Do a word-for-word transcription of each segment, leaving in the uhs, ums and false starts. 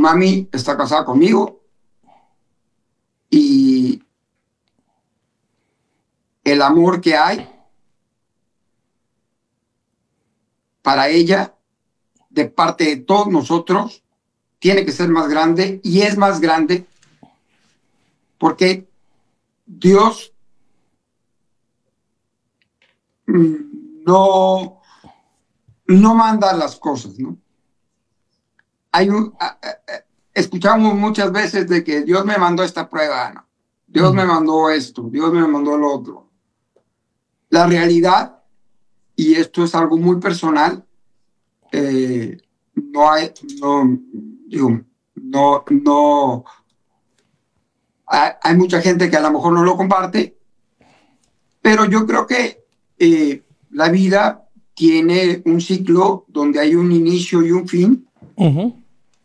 mami está casada conmigo y el amor que hay para ella de parte de todos nosotros tiene que ser más grande, y es más grande porque Dios no, no manda las cosas, ¿no? Hay un, a, a, escuchamos muchas veces de que Dios me mandó esta prueba, ¿no? Dios me mandó esto, Dios me mandó lo otro. La realidad, y esto es algo muy personal, eh, no hay, no, digo, no, no, hay, hay mucha gente que a lo mejor no lo comparte, pero yo creo que eh, la vida tiene un ciclo donde hay un inicio y un fin. Uh-huh.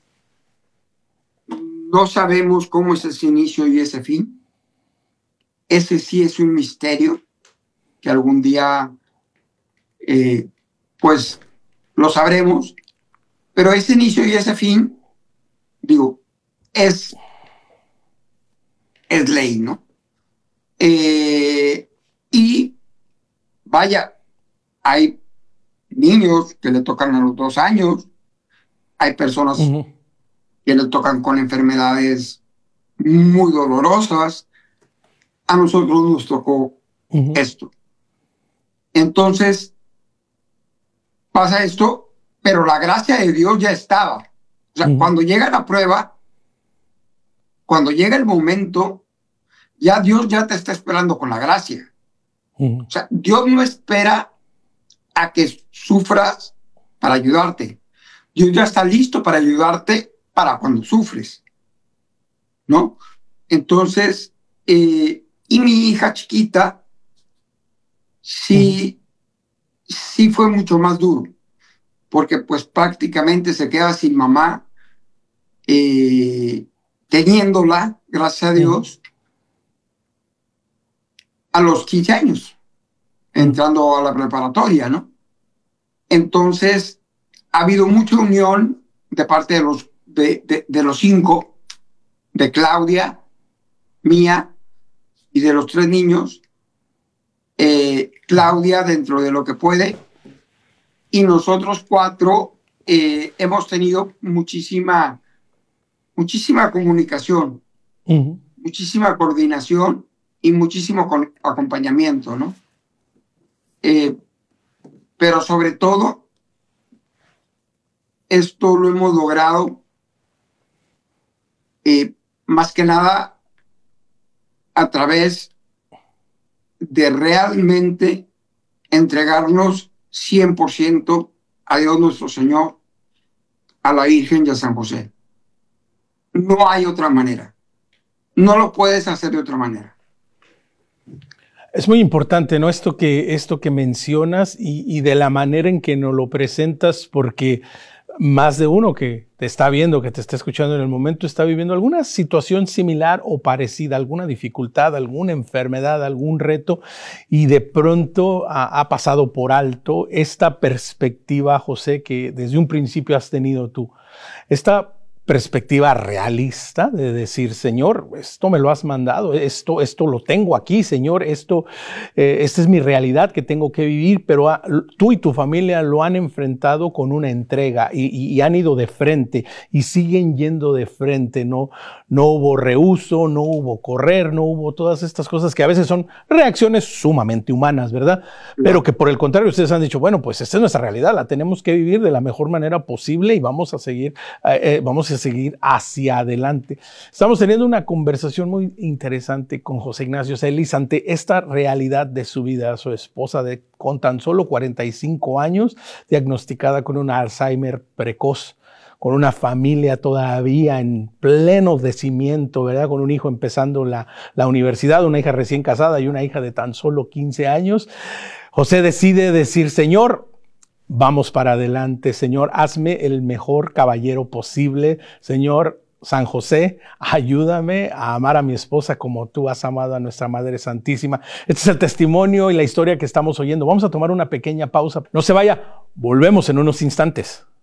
No sabemos cómo es ese inicio y ese fin. Ese sí es un misterio que algún día, eh, pues, lo sabremos. Pero ese inicio y ese fin, digo, es, es ley, ¿no? Eh, y vaya, hay niños que le tocan a los dos años, hay personas uh-huh. que le tocan con enfermedades muy dolorosas. A nosotros nos tocó uh-huh. esto. Entonces, pasa esto, pero la gracia de Dios ya estaba. O sea, uh-huh. cuando llega la prueba, cuando llega el momento, ya Dios ya te está esperando con la gracia. Uh-huh. O sea, Dios no espera a que sufras para ayudarte. Dios ya está listo para ayudarte para cuando sufres, ¿no? Entonces, eh, y mi hija chiquita, sí, uh-huh. sí fue mucho más duro, porque pues prácticamente se queda sin mamá, eh, teniéndola, gracias a Dios, uh-huh. a los quince años, entrando a la preparatoria, ¿no? Entonces, ha habido mucha unión de parte de los, de, de, de los cinco, de Claudia, mía y de los tres niños. Eh, Claudia dentro de lo que puede, y nosotros cuatro eh, hemos tenido muchísima, muchísima comunicación, uh-huh. muchísima coordinación y muchísimo con, acompañamiento, ¿no? Eh, pero sobre todo, esto lo hemos logrado eh, más que nada a través de realmente entregarnos cien por ciento a Dios nuestro Señor, a la Virgen y a San José. No hay otra manera. No lo puedes hacer de otra manera. Es muy importante, ¿no? Esto que, esto que mencionas y, y de la manera en que nos lo presentas, porque más de uno que te está viendo, que te está escuchando en el momento, está viviendo alguna situación similar o parecida, alguna dificultad, alguna enfermedad, algún reto, y de pronto ha, ha pasado por alto esta perspectiva, José, que desde un principio has tenido tú. Esta perspectiva realista de decir, Señor, esto me lo has mandado, esto, esto lo tengo aquí, Señor, esto, eh, esta es mi realidad que tengo que vivir, pero a, tú y tu familia lo han enfrentado con una entrega y, y, y han ido de frente y siguen yendo de frente, no, no hubo rehúso, no hubo correr, no hubo todas estas cosas que a veces son reacciones sumamente humanas, ¿verdad? Pero que por el contrario ustedes han dicho, bueno, pues esta es nuestra realidad, la tenemos que vivir de la mejor manera posible y vamos a seguir, eh, eh, vamos a seguir hacia adelante. Estamos teniendo una conversación muy interesante con José Ignacio Celis ante esta realidad de su vida. Su esposa de, con tan solo cuarenta y cinco años, diagnosticada con un Alzheimer precoz, con una familia todavía en pleno decimiento, ¿verdad? Con un hijo empezando la, la universidad, una hija recién casada y una hija de tan solo quince años. José decide decir, Señor, vamos para adelante, Señor, hazme el mejor caballero posible. Señor, San José, ayúdame a amar a mi esposa como tú has amado a nuestra Madre Santísima. Este es el testimonio y la historia que estamos oyendo. Vamos a tomar una pequeña pausa. No se vaya, volvemos en unos instantes.